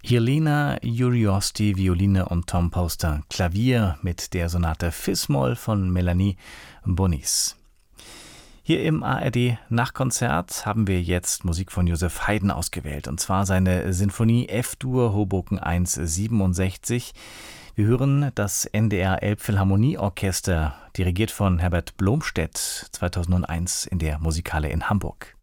Jelena Juriosti, Violine und Tom Poster, Klavier mit der Sonate Fis-Moll von Melanie Bonis. Hier im ARD Nachtkonzert haben wir jetzt Musik von Joseph Haydn ausgewählt, und zwar seine Sinfonie F-Dur Hoboken 167. Wir hören das NDR Elbphilharmonieorchester, dirigiert von Herbert Blomstedt, 2001 in der Musikhalle in Hamburg.